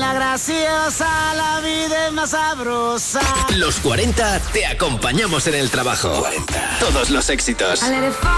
niña graciosa, la vida es más sabrosa. Los 40 te acompañamos en el trabajo. 40. Todos los éxitos.